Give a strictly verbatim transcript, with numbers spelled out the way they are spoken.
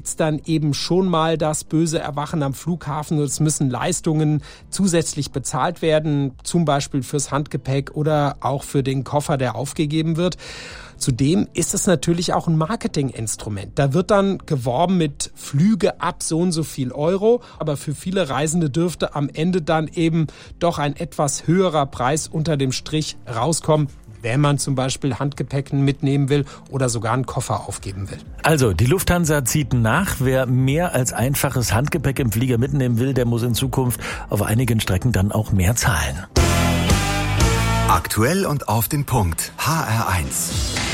gibt's dann eben schon mal das böse Erwachen am Flughafen. Es müssen Leistungen zusätzlich bezahlt werden, zum Beispiel fürs Handgepäck oder auch für den Koffer, der aufgegeben wird. Zudem ist es natürlich auch ein Marketinginstrument. Da wird dann geworben mit Flüge ab so und so viel Euro. Aber für viele Reisende dürfte am Ende dann eben doch ein etwas höherer Preis unter dem Strich rauskommen, wenn man zum Beispiel Handgepäck mitnehmen will oder sogar einen Koffer aufgeben will. Also, die Lufthansa zieht nach. Wer mehr als einfaches Handgepäck im Flieger mitnehmen will, der muss in Zukunft auf einigen Strecken dann auch mehr zahlen. Aktuell und auf den Punkt. H R eins.